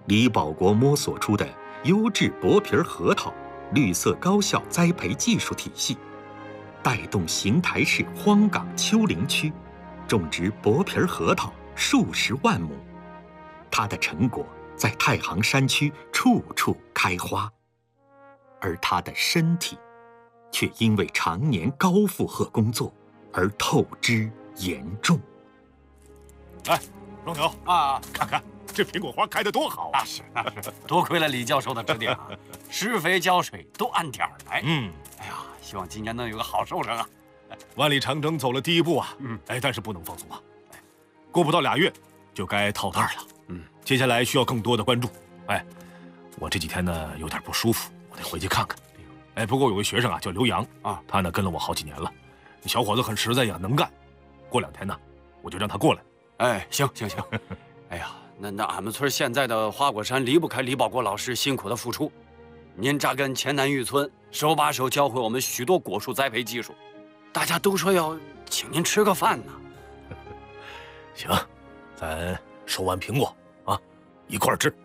李保国摸索出的优质薄皮核桃绿色高效栽培技术体系，带动邢台市荒岗丘陵区种植薄皮核桃数十万亩。它的成果在太行山区处处开花，而他的身体却因为常年高负荷工作而透支严重。 来，龙牛啊，看看这苹果花开得多好啊！ 那是，多亏了李教授的指点啊，施肥浇水都按点儿来。哎呀，希望今年能有个好收成啊！ 万里长征走了第一步啊，但是不能放松啊！过不到2月就该套袋了。接下来需要更多的关注。我这几天呢有点不舒服，我得回去看看。不过有位学生啊叫刘洋啊，他呢跟了我好几年了，小伙子很实在呀，能干。过2天呢，我就让他过来。 行。哎呀，那俺们村现在的花果山离不开李保国老师辛苦的付出。您扎根黔南峪村，手把手教会我们许多果树栽培技术，大家都说要请您吃个饭呢。 行，咱收完苹果啊，一块儿吃。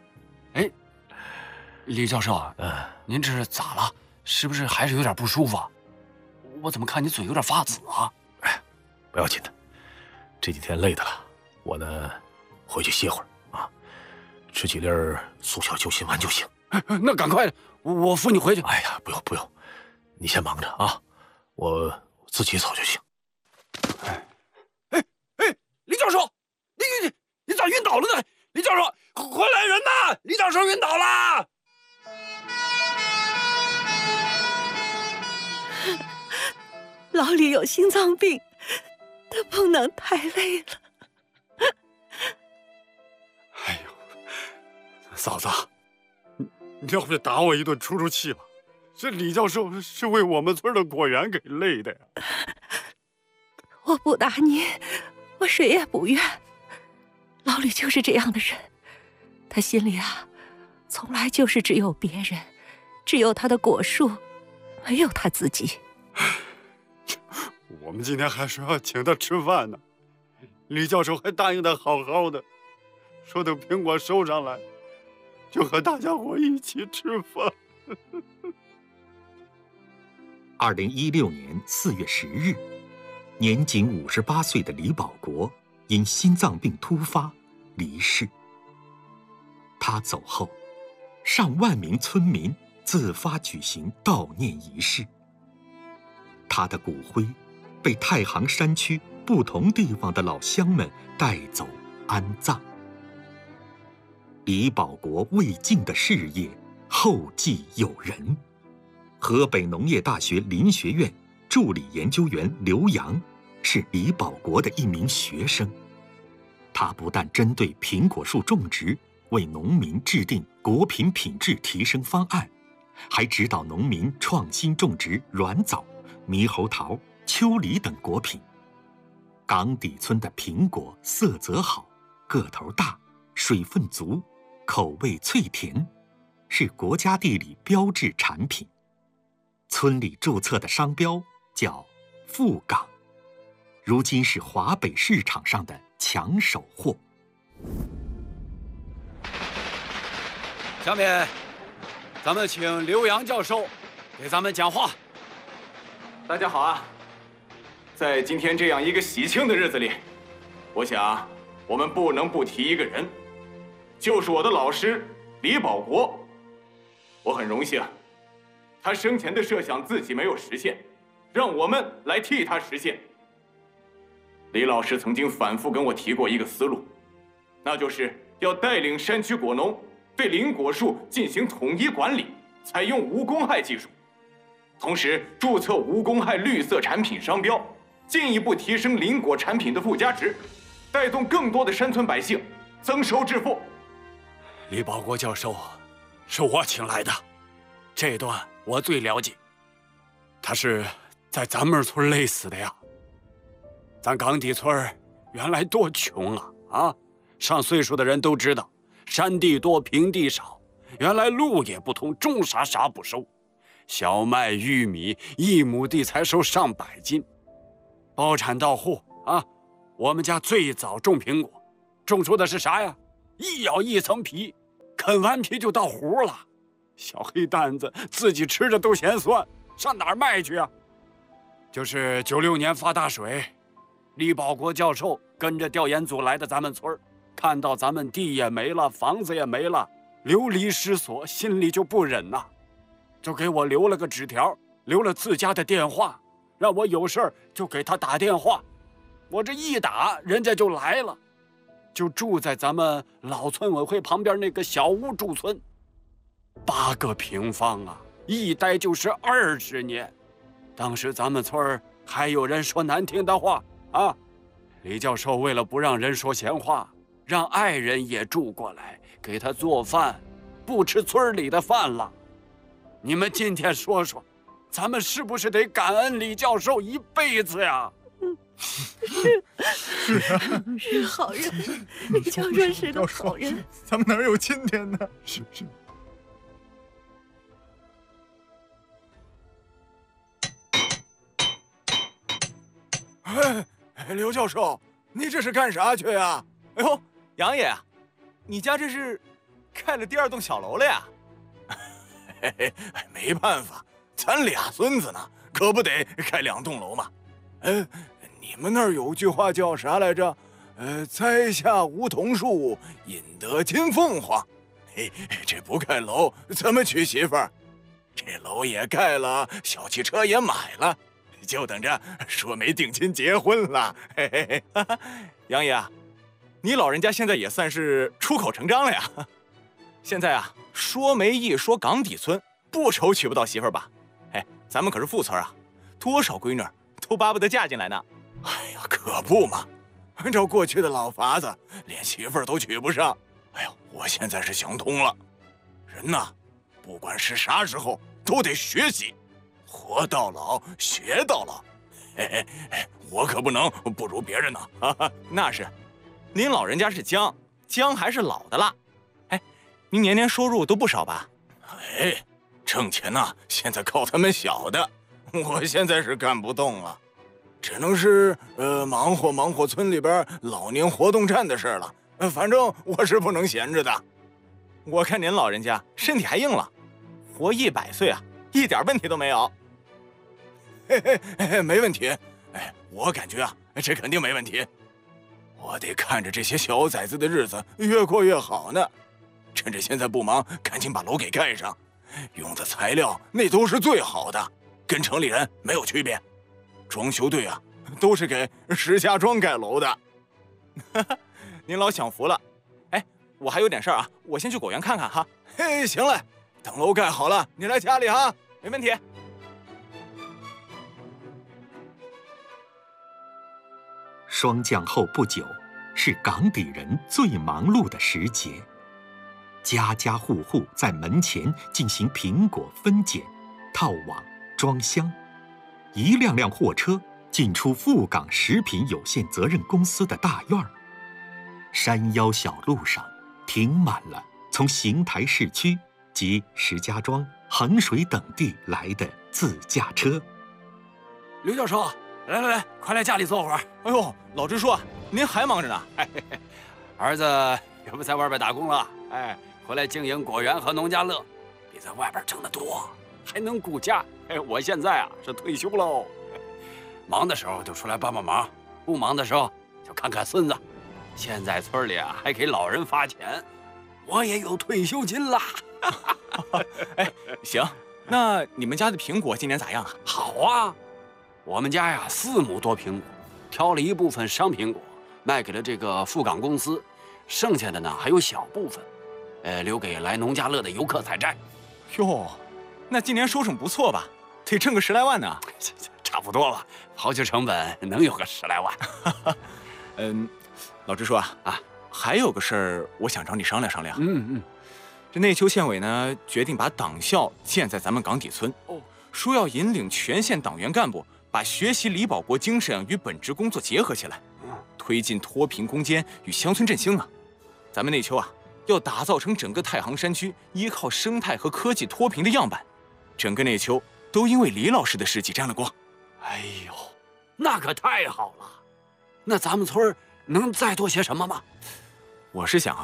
李教授啊，您这是咋了？是不是还是有点不舒服啊？我怎么看你嘴有点发紫啊？ 不要紧的，这几天累的了，我呢回去歇会儿啊，吃几粒速效救心丸就行。 那赶快，我扶你回去。 哎呀，不用，你先忙着啊，我自己走就行。 李教授，你咋晕倒了呢？李教授，快来人呐！李教授晕倒了。 老李有心脏病，他不能太累了。 哎呦，嫂子，你要不打我一顿出气吧？这李教授是为我们村的果园给累的呀。 我不打你，我谁也不怨。老李就是这样的人，他心里啊，从来就是只有别人，只有他的果树，没有他自己。 我们今天还说要请他吃饭呢，李教授还答应的好好的，说等苹果收上来，就和大家伙一起吃饭。 2016年4月10日，年仅58岁的李保国因心脏病突发离世。他走后，上万名村民自发举行悼念仪式。他的骨灰被太行山区不同地方的老乡们带走安葬。李保国未尽的事业后继有人。河北农业大学林学院助理研究员刘洋是李保国的一名学生。他不但针对苹果树种植为农民制定果品品质提升方案，还指导农民创新种植软枣、猕猴桃、秋梨等果品。岗底村的苹果色泽好，个头大，水分足，口味脆甜，是国家地理标志产品。村里注册的商标叫富岗，如今是华北市场上的抢手货。 下面，咱们请刘洋教授给咱们讲话。 大家好啊！在今天这样一个喜庆的日子里，我想我们不能不提一个人，就是我的老师李保国。我很荣幸，他生前的设想自己没有实现，让我们来替他实现。李老师曾经反复跟我提过一个思路，那就是要带领山区果农对林果树进行统一管理，采用无公害技术，同时注册无公害绿色产品商标，进一步提升林果产品的附加值，带动更多的山村百姓增收致富。 李保国教授是我请来的，这段我最了解。他是在咱们村累死的呀。咱岗底村原来多穷啊！上岁数的人都知道，山地多，平地少，原来路也不通，种啥不收。小麦、玉米1亩地才收上百斤，包产到户啊！我们家最早种苹果，种出的是啥呀？一咬一层皮， 啃完皮就到糊了。小黑蛋子自己吃着都嫌酸，上哪儿卖去啊？就是96年发大水，李保国教授跟着调研组来的咱们村，看到咱们地也没了，房子也没了，流离失所，心里就不忍呐，就给我留了个纸条，留了自家的电话，让我有事儿就给他打电话。我这一打，人家就来了，就住在咱们老村委会旁边那个小屋驻村，8个平方啊，一待就是20年。当时咱们村还有人说难听的话啊，李教授为了不让人说闲话，让爱人也住过来给他做饭，不吃村里的饭了。你们今天说说，咱们是不是得感恩李教授一辈子呀？ 是好人，李教授是个好人。 咱们哪有今天呢？ 是。 刘教授，你这是干啥去呀？ 哎呦，杨爷，你家这是盖了第2栋小楼了呀？ 嘿嘿，没办法，咱俩孙子呢，可不得盖2栋楼嘛。你们那儿有句话叫啥来着？栽下梧桐树，引得金凤凰。嘿，这不盖楼怎么娶媳妇儿？这楼也盖了，小汽车也买了，就等着说媒定亲结婚了。嘿嘿嘿， 杨爷，你老人家现在也算是出口成章了呀。现在啊，说媒一说岗底村，不愁娶不到媳妇儿吧？哎，咱们可是富村啊，多少闺女都巴不得嫁进来呢。 哎呀，可不嘛！按照过去的老法子，连媳妇儿都娶不上。哎呦，我现在是想通了，人呐，不管是啥时候都得学习，活到老学到老。嘿嘿，我可不能不如别人呢。 那是，您老人家是姜还是老的辣。哎，您年收入都不少吧？ 哎，挣钱呐，现在靠他们小的，我现在是干不动了。只能是忙活村里边老年活动站的事了。反正我是不能闲着的。 我看您老人家身体还硬了，活100岁啊，一点问题都没有。 嘿，没问题。哎，我感觉啊，这肯定没问题。我得看着这些小崽子的日子越过越好呢。趁着现在不忙，赶紧把楼给盖上。用的材料那都是最好的，跟城里人没有区别。装修队啊，都是给石家庄盖楼的。 您老享福了。哎，我还有点事儿啊，我先去果园看看哈。 嘿，行嘞，等楼盖好了，你来家里哈。 没问题。 霜降后不久，是岗底人最忙碌的时节，家家户户在门前进行苹果分拣、套网、装箱。1辆辆货车进出富岗食品有限责任公司的大院儿。山腰小路上停满了从邢台市区及石家庄、衡水等地来的自驾车。 刘教授，来，快来家里坐会儿。 哎呦，老支书，您还忙着呢。 儿子也不在外边打工了，哎，回来经营果园和农家乐，比在外边挣得多，还能顾家。哎，我现在啊是退休喽，忙的时候就出来帮帮忙，不忙的时候就看看孙子。现在村里啊还给老人发钱，我也有退休金啦。 哎，行，那你们家的苹果今年咋样啊？ 好啊，我们家呀4亩多苹果，挑了一部分商苹果卖给了这个富岗公司，剩下的呢还有小部分，留给来农家乐的游客采摘。 哟，那今年收成不错吧？得挣个10来万呢。 差不多吧，刨去成本能有个10来万。 老支书啊，还有个事儿，我想找你商量商量。 这内丘县委呢决定把党校建在咱们岗底村，说要引领全县党员干部把学习李保国精神与本职工作结合起来，推进脱贫攻坚与乡村振兴啊。咱们内丘啊，要打造成整个太行山区依靠生态和科技脱贫的样板，整个内丘都因为李老师的事迹沾了光。 哎呦，那可太好了！那咱们村能再多些什么吗？ 我是想啊，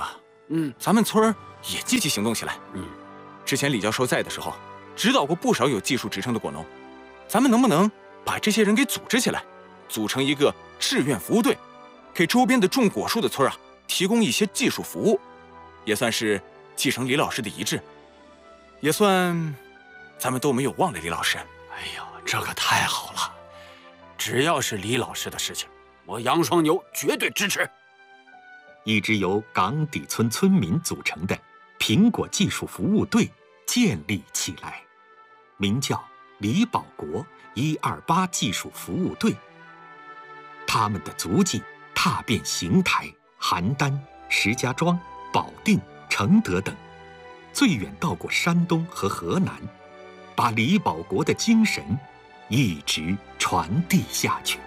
咱们村儿也积极行动起来。之前李教授在的时候，指导过不少有技术职称的果农。咱们能不能把这些人给组织起来，组成一个志愿服务队，给周边的种果树的村啊提供一些技术服务，也算是继承李老师的遗志，也算咱们都没有忘了李老师。 哎呦，这可太好了！只要是李老师的事情，我杨双牛绝对支持。 一支由岗底村村民组成的苹果技术服务队建立起来，名叫李保国128技术服务队。他们的足迹踏遍邢台、邯郸、石家庄、保定、承德等，最远到过山东和河南，把李保国的精神一直传递下去。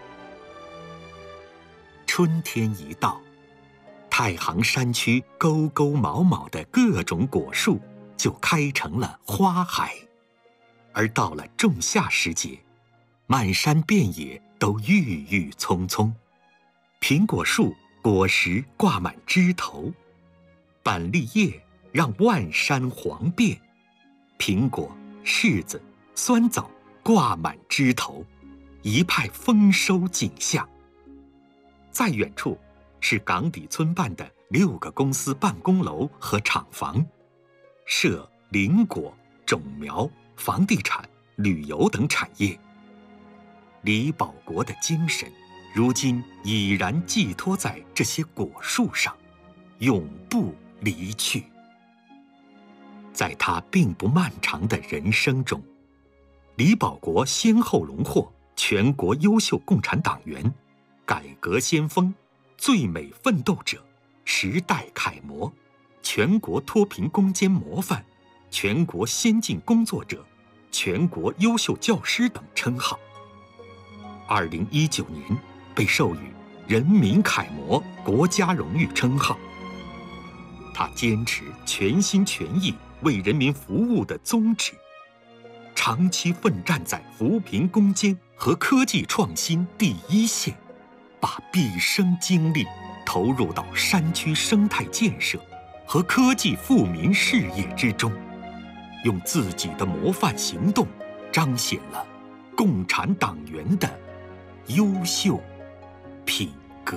春天一到，太行山区沟沟毛毛的各种果树就开成了花海，而到了仲夏时节，满山遍野都郁郁葱葱，苹果树果实挂满枝头，板栗叶让万山黄遍，苹果、柿子、酸枣挂满枝头，一派丰收景象。再远处是岗底村办的6个公司办公楼和厂房，设林果、种苗、房地产、旅游等产业。李保国的精神如今已然寄托在这些果树上，永不离去。在他并不漫长的人生中，李保国先后荣获全国优秀共产党员、改革先锋、最美奋斗者、时代楷模、全国脱贫攻坚模范、全国先进工作者、全国优秀教师等称号。2019年被授予人民楷模国家荣誉称号。他坚持全心全意为人民服务的宗旨，长期奋战在扶贫攻坚和科技创新第一线，把毕生精力投入到山区生态建设和科技富民事业之中，用自己的模范行动彰显了共产党员的优秀品格。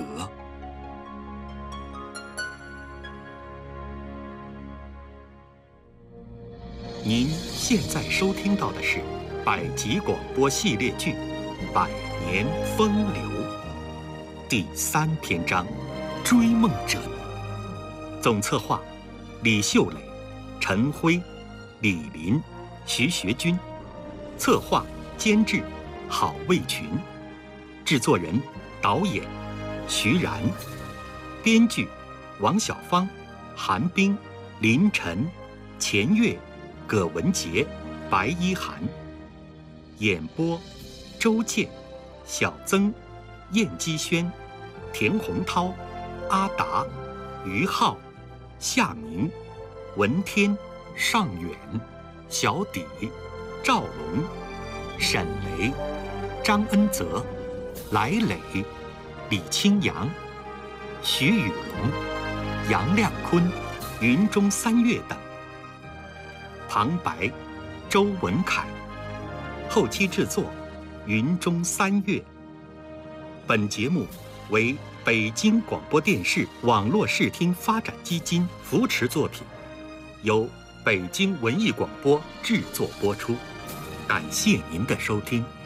您现在收听到的是百集广播系列剧《百年风流》第3篇章《追梦者》，总策划李秀磊、陈辉、李林、徐学军，策划监制郝卫群，制作人导演徐然，编剧王小芳、韩冰、林晨、钱月、葛文杰、白一涵，演播周健、小曾、燕基轩、田洪涛、阿达、于浩、夏明、文天、尚远、小底、赵龙、沈雷、张恩泽、来磊、李清扬、徐宇龙、杨亮坤、云中三月等。旁白周文凯，后期制作云中三月。本节目为北京广播电视网络视听发展基金扶持作品，由北京文艺广播制作播出。感谢您的收听。